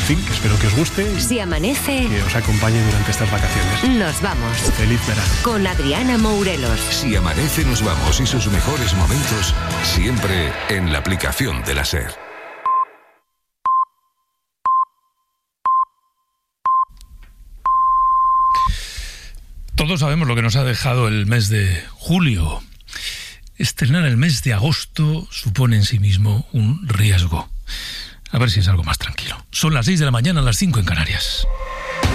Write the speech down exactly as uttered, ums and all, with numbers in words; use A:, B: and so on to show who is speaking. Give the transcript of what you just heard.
A: En fin, espero que os guste y
B: Si amanece,
A: que os acompañe durante estas vacaciones.
B: nos vamos.
A: Feliz verano.
B: Con Adriana Mourelos.
C: Si amanece, nos vamos y sus mejores momentos siempre en la aplicación de la SER.
D: Todos sabemos lo que nos ha dejado el mes de julio. Estrenar el mes de agosto supone en sí mismo un riesgo. A ver si es algo más tranquilo. Son las seis de la mañana, las cinco en Canarias.